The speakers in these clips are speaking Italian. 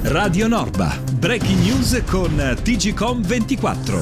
Radio Norba, breaking news con TGcom 24.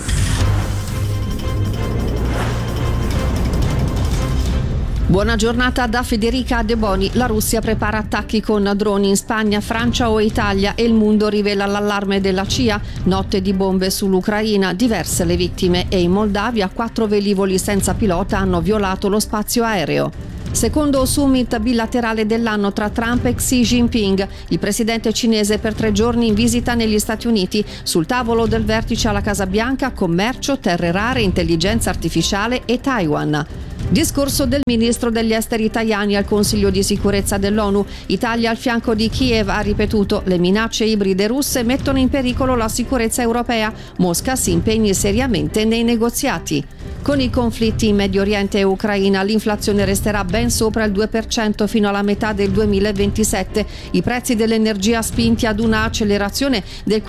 Buona giornata da Federica De Boni. La Russia prepara attacchi con droni in Spagna, Francia o Italia e il mondo rivela l'allarme della CIA. Notte di bombe sull'Ucraina, diverse le vittime e in Moldavia 4 velivoli senza pilota hanno violato lo spazio aereo. Secondo summit bilaterale dell'anno tra Trump e Xi Jinping, il presidente cinese per 3 giorni in visita negli Stati Uniti. Sul tavolo del vertice alla Casa Bianca, commercio, terre rare, intelligenza artificiale e Taiwan. Discorso del ministro degli esteri italiani al Consiglio di sicurezza dell'ONU. Italia al fianco di Kiev ha ripetuto: le minacce ibride russe mettono in pericolo la sicurezza europea. Mosca si impegni seriamente nei negoziati. Con i conflitti in Medio Oriente e Ucraina, l'inflazione resterà ben sopra il 2% fino alla metà del 2027. I prezzi dell'energia spinti ad una accelerazione del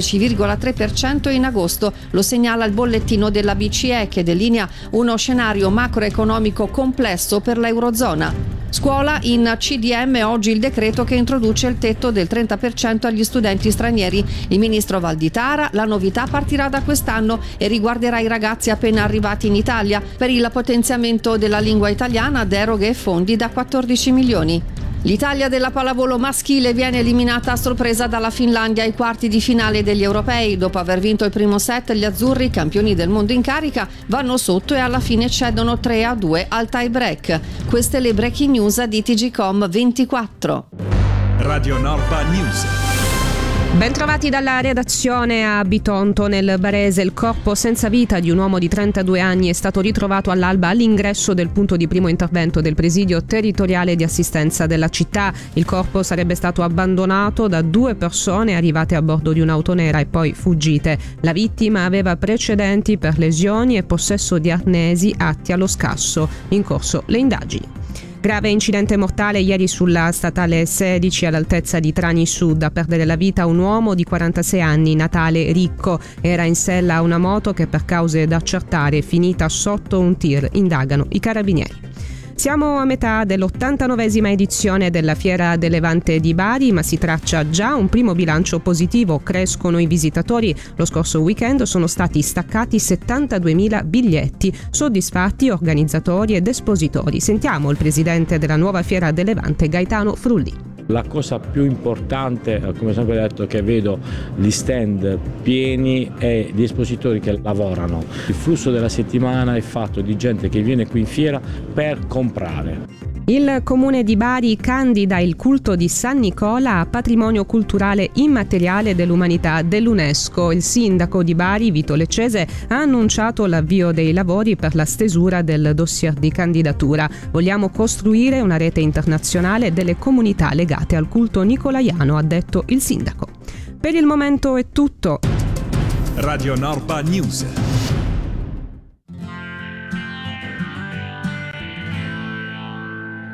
14,3% in agosto. Lo segnala il bollettino della BCE, che delinea uno scenario macroeconomico complesso per l'Eurozona. Scuola in CDM oggi il decreto che introduce il tetto del 30% agli studenti stranieri. Il ministro Valditara: la novità partirà da quest'anno e riguarderà i ragazzi appena arrivati in Italia. Per il potenziamento della lingua italiana, deroghe e fondi da 14 milioni. L'Italia della pallavolo maschile viene eliminata a sorpresa dalla Finlandia ai quarti di finale degli europei. Dopo aver vinto il primo set, gli azzurri, campioni del mondo in carica, vanno sotto e alla fine cedono 3-2 al tie break. Queste le breaking news di TGcom 24. Radio Norba News. Bentrovati dalla redazione a Bitonto, nel Barese. Il corpo senza vita di un uomo di 32 anni è stato ritrovato all'alba all'ingresso del punto di primo intervento del presidio territoriale di assistenza della città. Il corpo sarebbe stato abbandonato da 2 persone arrivate a bordo di un'auto nera e poi fuggite. La vittima aveva precedenti per lesioni e possesso di arnesi atti allo scasso. In corso le indagini. Grave incidente mortale ieri sulla statale 16 all'altezza di Trani Sud. A perdere la vita un uomo di 46 anni, Natale Ricco. Era in sella a una moto che per cause da accertare è finita sotto un tir. Indagano i carabinieri. Siamo a metà dell'89esima edizione della Fiera del Levante di Bari, ma si traccia già un primo bilancio positivo. Crescono i visitatori. Lo scorso weekend sono stati staccati 72.000 biglietti. Soddisfatti organizzatori ed espositori. Sentiamo il presidente della nuova Fiera del Levante, Gaetano Frulli. La cosa più importante, come sempre detto, è che vedo gli stand pieni e gli espositori che lavorano. Il flusso della settimana è fatto di gente che viene qui in fiera per comprare. Il comune di Bari candida il culto di San Nicola a patrimonio culturale immateriale dell'umanità dell'UNESCO. Il sindaco di Bari, Vito Leccese, ha annunciato l'avvio dei lavori per la stesura del dossier di candidatura. Vogliamo costruire una rete internazionale delle comunità legate al culto nicolaiano, ha detto il sindaco. Per il momento è tutto. Radio Norba News.